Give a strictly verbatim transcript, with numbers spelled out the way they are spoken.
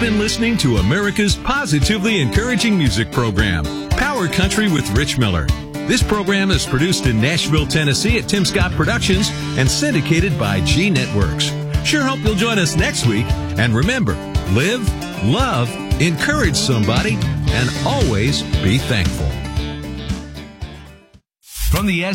been listening to America's positively encouraging music program, Power Country with Rich Miller. This program is produced in Nashville, Tennessee at Tim Scott Productions and syndicated by G Networks. Sure hope you'll join us next week. And remember, live, love, encourage somebody, and always be thankful. From the